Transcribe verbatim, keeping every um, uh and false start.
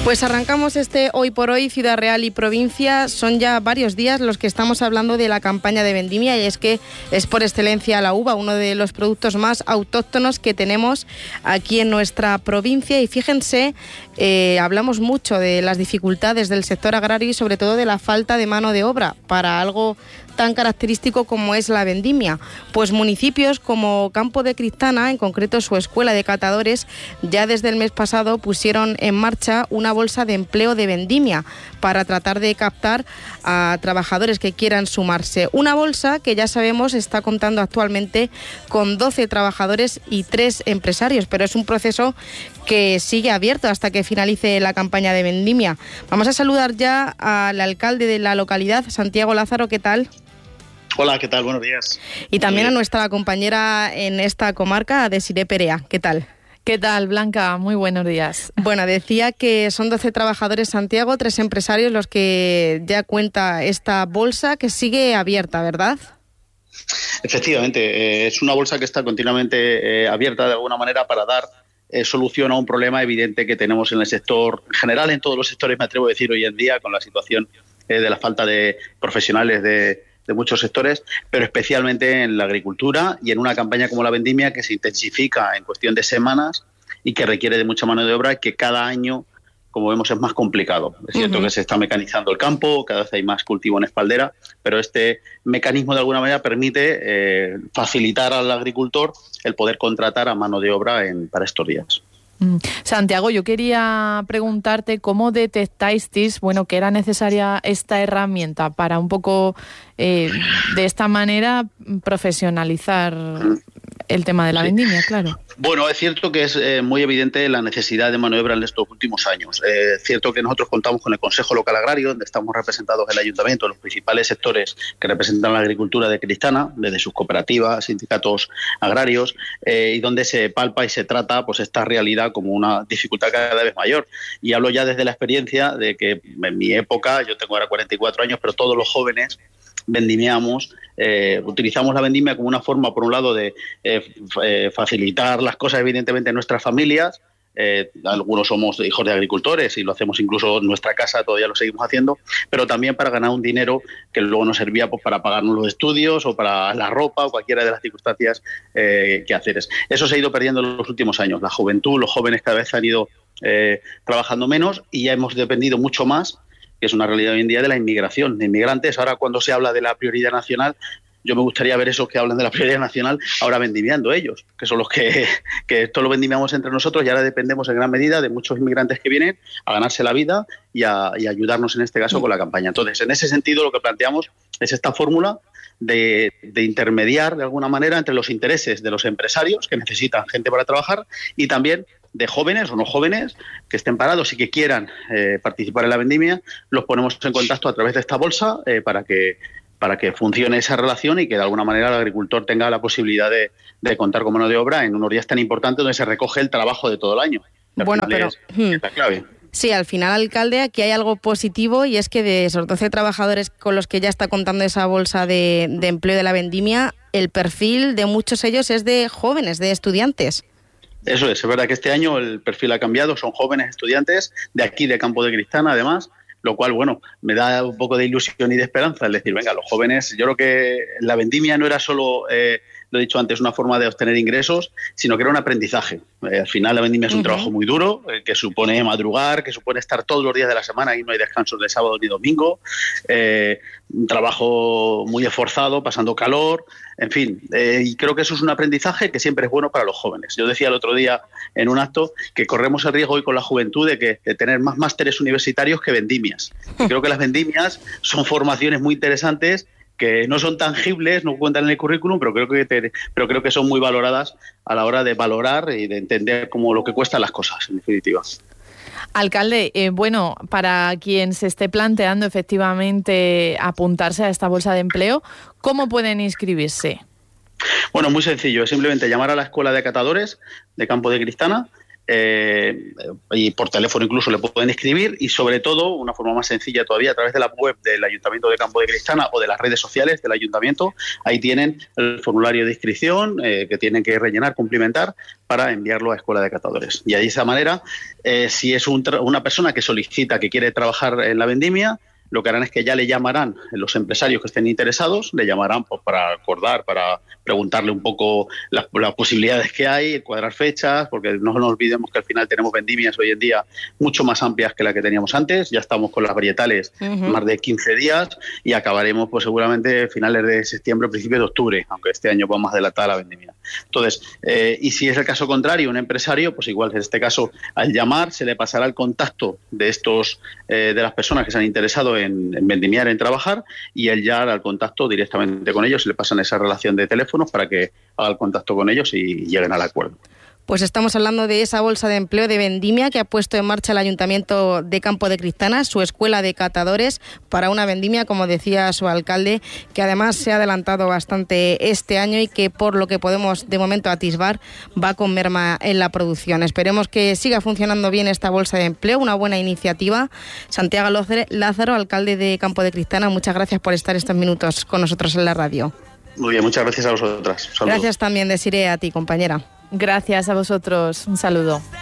Pues arrancamos este Hoy por Hoy, Ciudad Real y provincia. Son ya varios días los que estamos hablando de la campaña de vendimia, y es que es por excelencia la uva, uno de los productos más autóctonos que tenemos aquí en nuestra provincia. Y fíjense, eh, hablamos mucho de las dificultades del sector agrario y sobre todo de la falta de mano de obra para algo tan característico como es la vendimia. Pues municipios como Campo de Cristana, en concreto su escuela de catadores, ya desde el mes pasado pusieron en marcha una bolsa de empleo de vendimia para tratar de captar a trabajadores que quieran sumarse. Una bolsa que ya sabemos está contando actualmente con doce trabajadores y tres empresarios, pero es un proceso que sigue abierto hasta que finalice la campaña de vendimia. Vamos a saludar ya al alcalde de la localidad, Santiago Lázaro. ¿Qué tal? Hola, ¿qué tal? Buenos días. Y también a nuestra compañera en esta comarca, Desiré Perea. ¿Qué tal? ¿Qué tal, Blanca? Muy buenos días. Bueno, decía que son doce trabajadores, Santiago, tres empresarios los que ya cuenta esta bolsa, que sigue abierta, ¿verdad? Efectivamente, eh, es una bolsa que está continuamente eh, abierta de alguna manera para dar eh, solución a un problema evidente que tenemos en el sector, en general en todos los sectores, me atrevo a decir hoy en día, con la situación eh, de la falta de profesionales de de muchos sectores, pero especialmente en la agricultura y en una campaña como la vendimia que se intensifica en cuestión de semanas y que requiere de mucha mano de obra y que cada año, como vemos, es más complicado. Es cierto uh-huh. que se está mecanizando el campo, cada vez hay más cultivo en espaldera, pero este mecanismo de alguna manera permite eh, facilitar al agricultor el poder contratar a mano de obra en, para estos días. Santiago, yo quería preguntarte cómo detectasteis, bueno, que era necesaria esta herramienta para un poco eh, de esta manera profesionalizar el tema de la sí. vendimia, claro. Bueno, es cierto que es eh, muy evidente la necesidad de mano de obra en estos últimos años. Es eh, cierto que nosotros contamos con el Consejo Local Agrario, donde estamos representados el Ayuntamiento, los principales sectores que representan la agricultura de Cristana, desde sus cooperativas, sindicatos agrarios, eh, y donde se palpa y se trata pues esta realidad como una dificultad cada vez mayor. Y hablo ya desde la experiencia de que en mi época, yo tengo ahora cuarenta y cuatro años, pero todos los jóvenes vendimiamos, eh, utilizamos la vendimia como una forma, por un lado, de eh, f- facilitar las cosas, evidentemente, en nuestras familias. Eh, algunos somos hijos de agricultores y lo hacemos incluso en nuestra casa, todavía lo seguimos haciendo, pero también para ganar un dinero que luego nos servía pues, para pagarnos los estudios o para la ropa o cualquiera de las circunstancias eh, que hacer. Eso se ha ido perdiendo en los últimos años. La juventud, los jóvenes cada vez han ido eh, trabajando menos y ya hemos dependido mucho más, que es una realidad hoy en día, de la inmigración, de inmigrantes. Ahora, cuando se habla de la prioridad nacional, yo me gustaría ver esos que hablan de la prioridad nacional ahora vendimiando ellos, que son los que, que esto lo vendimiamos entre nosotros y ahora dependemos en gran medida de muchos inmigrantes que vienen a ganarse la vida y a, y a ayudarnos en este caso con la campaña. Entonces, en ese sentido, lo que planteamos es esta fórmula de, de intermediar de alguna manera entre los intereses de los empresarios que necesitan gente para trabajar y también de jóvenes o no jóvenes que estén parados y que quieran eh, participar en la vendimia. Los ponemos en contacto a través de esta bolsa eh, para que para que funcione esa relación y que de alguna manera el agricultor tenga la posibilidad de, de contar con mano de obra en unos días tan importantes donde se recoge el trabajo de todo el año. Bueno, pero es, es la clave. Sí, al final, alcalde, aquí hay algo positivo y es que de esos doce trabajadores con los que ya está contando esa bolsa de, de empleo de la vendimia, el perfil de muchos ellos es de jóvenes, de estudiantes. Eso es, es verdad que este año el perfil ha cambiado, son jóvenes estudiantes de aquí, de Campo de Cristana, además, lo cual, bueno, me da un poco de ilusión y de esperanza, es decir, venga, los jóvenes, yo creo que la vendimia no era solo, eh, lo he dicho antes, una forma de obtener ingresos, sino que era un aprendizaje. Eh, al final la vendimia es un uh-huh. trabajo muy duro, eh, que supone madrugar, que supone estar todos los días de la semana y no hay descansos de sábado ni domingo, eh, un trabajo muy esforzado, pasando calor, en fin, eh, y creo que eso es un aprendizaje que siempre es bueno para los jóvenes. Yo decía el otro día en un acto que corremos el riesgo hoy con la juventud de, que, de tener más másteres universitarios que vendimias. Y creo que las vendimias son formaciones muy interesantes que no son tangibles, no cuentan en el currículum, pero creo que te, pero creo que son muy valoradas a la hora de valorar y de entender cómo lo que cuestan las cosas, en definitiva. Alcalde, eh, bueno, para quien se esté planteando efectivamente apuntarse a esta bolsa de empleo, ¿cómo pueden inscribirse? Bueno, muy sencillo, es simplemente llamar a la Escuela de Catadores de Campo de Cristana eh, y por teléfono incluso le pueden escribir, y sobre todo, una forma más sencilla todavía, a través de la web del Ayuntamiento de Campo de Cristana o de las redes sociales del Ayuntamiento. Ahí tienen el formulario de inscripción eh, que tienen que rellenar, cumplimentar, para enviarlo a Escuela de Catadores. Y de esa manera, eh, si es un una persona que solicita que quiere trabajar en la vendimia, lo que harán es que ya le llamarán los empresarios que estén interesados, le llamarán pues, para acordar, para preguntarle un poco las, las posibilidades que hay, cuadrar fechas, porque no nos olvidemos que al final tenemos vendimias hoy en día mucho más amplias que la que teníamos antes. Ya estamos con las varietales uh-huh. más de quince días y acabaremos pues seguramente finales de septiembre, principios de octubre, aunque este año va más adelantada la vendimia. Entonces, eh, y si es el caso contrario, un empresario, pues igual en este caso, al llamar se le pasará el contacto de estos eh, de las personas que se han interesado en, en vendimiar, en trabajar, y él ya hará el contacto directamente con ellos, le pasan esa relación de teléfonos para que haga el contacto con ellos y lleguen al acuerdo. Pues estamos hablando de esa bolsa de empleo de vendimia que ha puesto en marcha el Ayuntamiento de Campo de Cristana, su escuela de catadores, para una vendimia, como decía su alcalde, que además se ha adelantado bastante este año y que, por lo que podemos de momento atisbar, va con merma en la producción. Esperemos que siga funcionando bien esta bolsa de empleo, una buena iniciativa. Santiago Lázaro, alcalde de Campo de Cristana, muchas gracias por estar estos minutos con nosotros en la radio. Muy bien, muchas gracias a vosotras. Gracias también, Desiree, a ti, compañera. Gracias a vosotros. Un saludo.